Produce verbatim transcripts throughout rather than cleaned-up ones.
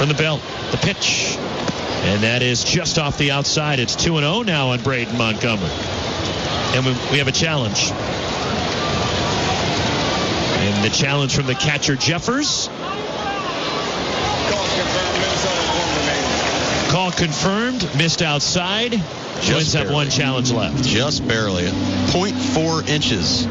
from the belt. The pitch. And that is just off the outside. It's two and oh now on Braden Montgomery. And we, we have a challenge. And the challenge from the catcher, Jeffers. Call confirmed. Missed outside. Twins have one challenge left. Just barely. point four inches.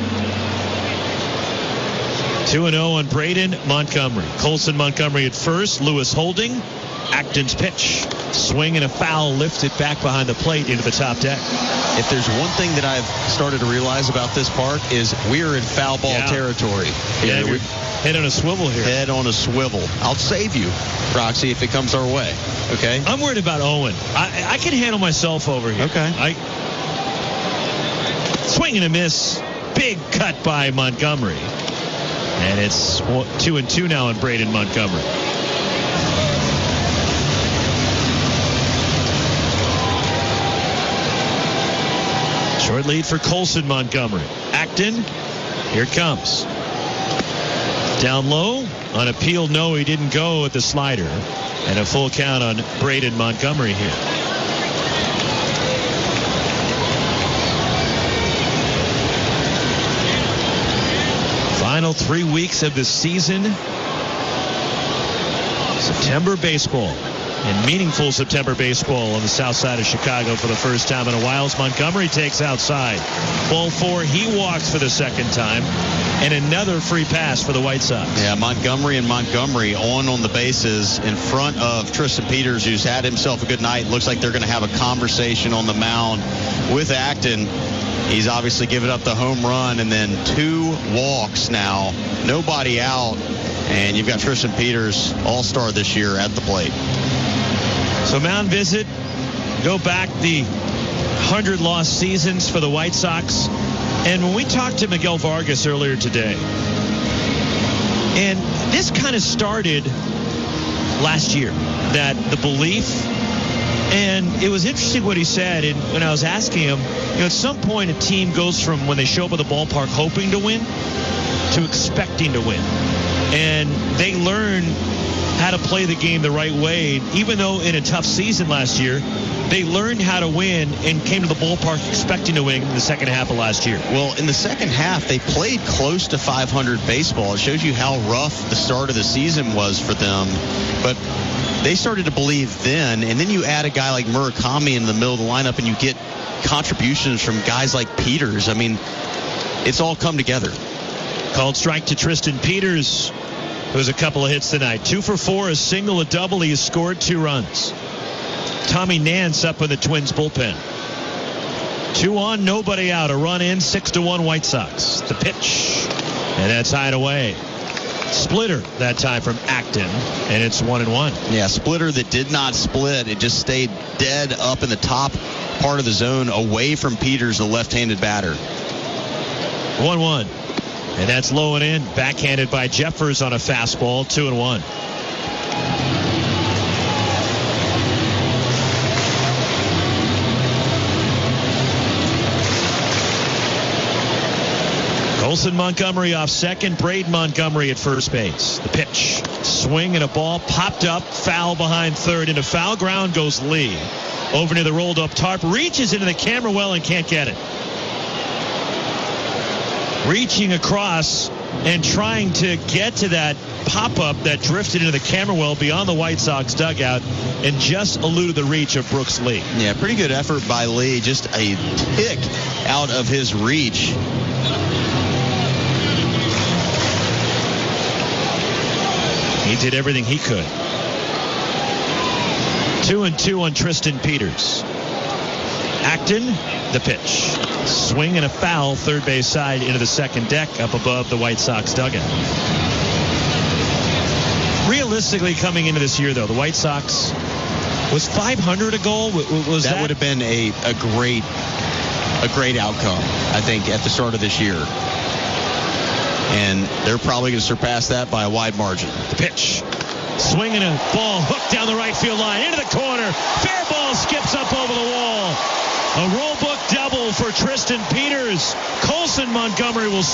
two and oh on Braden Montgomery. Colson Montgomery at first. Lewis holding. Acton's pitch. Swing and a foul lifted back behind the plate into the top deck. If there's one thing that I've started to realize about this park is we're in foul ball yeah. territory. Yeah, we're head on a swivel here. Head on a swivel. I'll save you, Roxy, if it comes our way. Okay? I'm worried about Owen. I, I can handle myself over here. Okay. I swing and a miss. Big cut by Montgomery. And it's two and two now on Braden Montgomery. Short lead for Colson Montgomery. Acton, here it comes. Down low, on appeal, no, he didn't go at the slider. And a full count on Braden Montgomery here. Final three weeks of the season. September baseball. And meaningful September baseball on the south side of Chicago for the first time in a while. As Montgomery takes outside. Ball four, he walks for the second time. And another free pass for the White Sox. Yeah, Montgomery and Montgomery on on the bases in front of Tristan Peters, who's had himself a good night. Looks like they're going to have a conversation on the mound with Acton. He's obviously given up the home run and then two walks now. Nobody out. And you've got Tristan Peters, all-star this year, at the plate. So mound visit, go back the one hundred lost seasons for the White Sox. And when we talked to Miguel Vargas earlier today, and this kind of started last year, that the belief, and it was interesting what he said. And when I was asking him, you know, at some point a team goes from when they show up at the ballpark hoping to win to expecting to win. And they learn how to play the game the right way. Even though in a tough season last year, they learned how to win and came to the ballpark expecting to win in the second half of last year. Well, in the second half, they played close to five hundred baseball. It shows you how rough the start of the season was for them. But they started to believe then, and then you add a guy like Murakami in the middle of the lineup, and you get contributions from guys like Peters. I mean, it's all come together. Called strike to Tristan Peters. It was a couple of hits tonight. Two for four, a single, a double. He has scored two runs. Tommy Nance up in the Twins bullpen. Two on, nobody out. A run in, six to one White Sox. The pitch, and that's high and away. Splitter that time from Acton, and it's one and one. Yeah, splitter that did not split. It just stayed dead up in the top part of the zone, away from Peters, the left-handed batter. one one. And that's low and in. Backhanded by Jeffers on a fastball. Two and one. Colson Montgomery off second. Braden Montgomery at first base. The pitch. Swing and a ball popped up. Foul behind third. Into foul ground goes Lee. Over near the rolled up tarp. Reaches into the camera well and can't get it. Reaching across and trying to get to that pop-up that drifted into the camera well beyond the White Sox dugout and just eluded the reach of Brooks Lee. Yeah, pretty good effort by Lee. Just a pick out of his reach. He did everything he could. Two and two on Tristan Peters. Acton, the pitch. Swing and a foul, third base side into the second deck up above the White Sox dugout. Realistically, coming into this year, though, the White Sox, was five hundred a goal? Was that, that would have been a, a great a great outcome, I think, at the start of this year. And they're probably going to surpass that by a wide margin. The pitch. Swing and a ball hooked down the right field line into the corner. Fair ball skips up over the wall. A roll book double for Tristan Peters. Colson Montgomery will